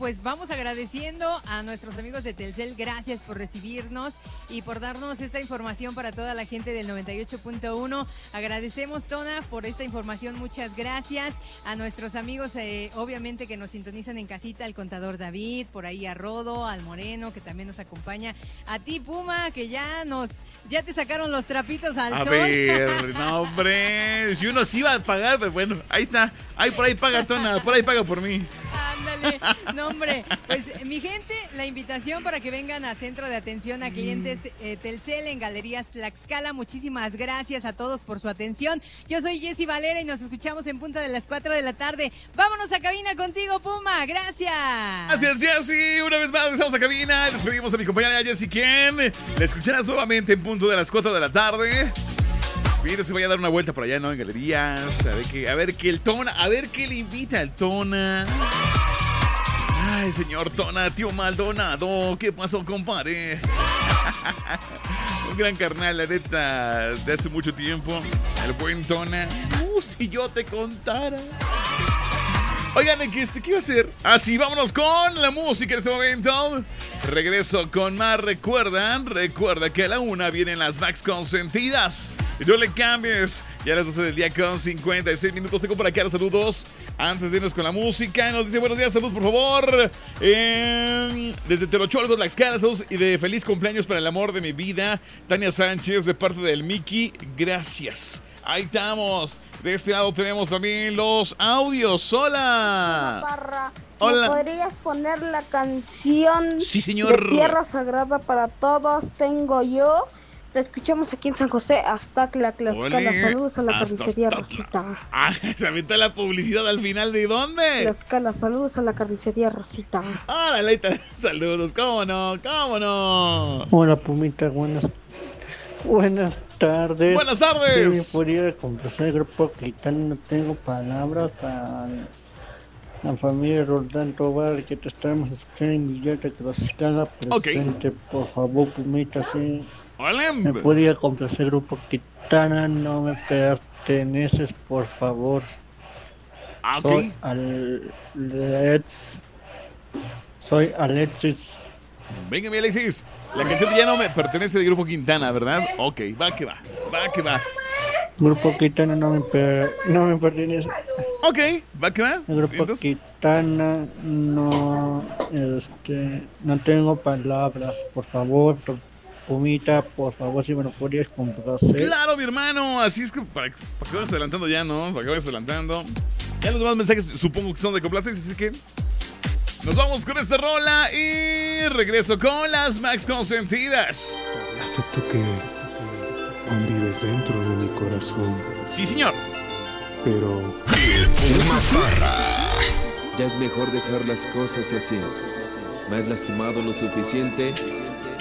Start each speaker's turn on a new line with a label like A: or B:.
A: pues vamos agradeciendo a nuestros amigos de Telcel. Gracias por recibirnos y por darnos esta información para toda la gente del 98.1. Agradecemos, Tona, por esta información. Muchas gracias a nuestros amigos, obviamente, que nos sintonizan en casita, al contador David, por ahí a Rodo, al Moreno, que también nos acompaña. A ti, Puma, que ya te sacaron los trapitos al sol.
B: A ver, no, hombre, si uno sí iba a pagar, pues bueno, ahí está. Ahí por ahí paga, Tona, por ahí paga por mí.
A: Ándale, no, hombre, pues mi gente, la invitación para que vengan a Centro de Atención a Clientes Telcel en Galerías Tlaxcala. Muchísimas gracias a todos por su atención. Yo soy Jessy Valera y nos escuchamos en punta de las 4 de la tarde. Vámonos a cabina contigo, Puma. Gracias.
B: Gracias, Jessy. Una vez más regresamos a cabina. Despedimos a mi compañera Jessy, quien la escucharás nuevamente en punto de las 4 de la tarde. Mira, se vaya a dar una vuelta por allá, ¿no? En galerías. A ver qué el Tona, a ver qué le invita el Tona. Ay, señor Tona, tío Maldonado, ¿qué pasó, compadre? Un gran carnal, la neta, de hace mucho tiempo. El buen Tona. Si yo te contara. Oigan, ¿qué iba a hacer? Así, vámonos con la música en este momento. Regreso con más. Recuerda que a la 1 vienen las Max Consentidas. Y no le cambies. Ya a las 12 del día con 56 minutos. Tengo por acá los saludos. Antes de irnos con la música, nos dice buenos días, saludos por favor. Desde Telocholgo, Tlaxcala, saludos y de feliz cumpleaños para el amor de mi vida. Tania Sánchez, de parte del Mickey. Gracias. Ahí estamos. De este lado tenemos también los audios. Hola.
C: Parra,
B: Hola.
C: ¿me podrías poner la canción
B: Sí, señor.
C: de Tierra Sagrada para Todos? Tengo yo. Te escuchamos aquí en San José, hasta Tlaxcala. Saludos a la carnicería Rosita.
B: Ah, se aventó la publicidad al final. ¿De dónde?
C: Tlaxcala, saludos a la carnicería Rosita.
B: Ah, Leita, saludos. ¿Cómo no?
D: Hola, Pumita, buenas tardes.
B: Buenas tardes.
D: Sí, podría complacer el grupo Clitano. No tengo palabras para la familia Roldán Tobar, que te estamos escuchando en Villata Tlaxcala presente. Okay. Por favor, Pumita, sí.
B: Hola.
D: Me podría complacer el grupo Clitana. No me perteneces, por favor.
B: Ah, ok.
D: Soy Alexis.
B: Venga, mi Alexis. La canción ya no me pertenece del Grupo Quintana, ¿verdad? Ok, va que va.
D: Grupo Quintana no me pertenece.
B: Ok, va que va.
D: El Grupo Quintana no tengo palabras, por favor. Pumita, por favor, si me lo podrías complacer.
B: Claro, mi hermano. Así es que para que vayas adelantando ya, ¿no? Para que vayas adelantando. Ya los demás mensajes supongo que son de complacencia, así que nos vamos con esta rola y regreso con las Max Consentidas.
E: Acepto que aún vives dentro de mi corazón.
B: Sí, señor.
E: Pero
F: el Puma Parra.
G: Ya es mejor dejar las cosas así. Me has lastimado lo suficiente